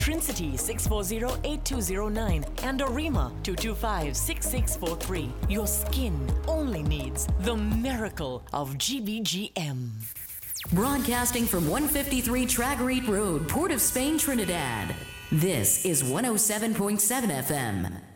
Trincity 640-8209 and Orima 225-6643. Your skin only needs the miracle of GBGM. Broadcasting from 153 Tragarete Road, Port of Spain, Trinidad. This is 107.7 FM.